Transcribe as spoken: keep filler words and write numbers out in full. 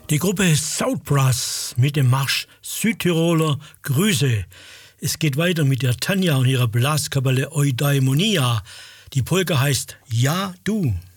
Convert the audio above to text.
Die Gruppe Southbrass mit dem Marsch Südtiroler Grüße. Es geht weiter mit der Tanja und ihrer Blaskapelle Eudaimonia. Die Polka heißt Ja, du.